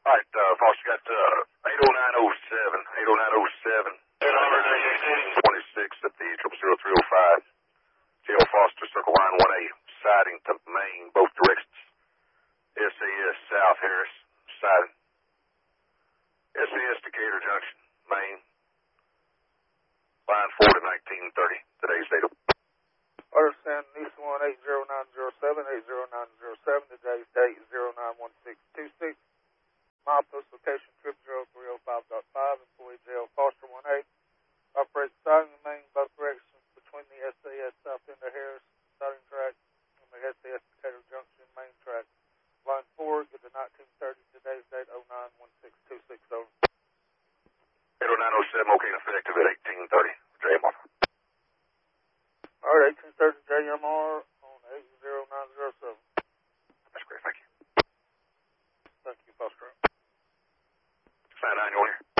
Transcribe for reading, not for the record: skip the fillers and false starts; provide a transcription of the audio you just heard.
All right, Foster got 80907. 80907. 26 at the 00305. J.L. Foster, Circle Line 1A, siding to Maine, both directions. SAS South Harris, siding. SAS Decatur Junction, Maine. Line 4 to 1930. Today's date. Understand, East 1 80907, 80907. Today's date is 091626. My post location trip 0305.5. Employee J.L. Foster 1A. Operates siding the Maine, both directions between the SAS South End of Harris siding track and the SAS Decatur Junction main track. Line 4, get to 1930. Today's date 091626. Over. 80907, okay, effective at 1830. JMR. All right, 1830 JMR on 80907. That's great, thank you. Thank you, Foster. 699, you on here?